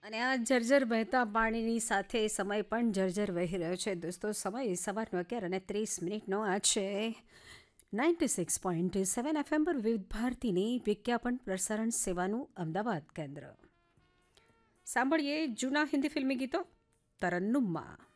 અને આ જર્જર વહેતા પાણીની સાથે સમય પણ જર્જર વહી રહ્યો છે દોસ્તો. સમય સવારનો 11:30 આ છે 96.7 FM પર વિવિધ ભારતીની વિજ્ઞાપન પ્રસારણ સેવાનું અમદાવાદ કેન્દ્ર. સાંભળીએ જૂના હિન્દી ફિલ્મી ગીતો તરન્નુમમાં.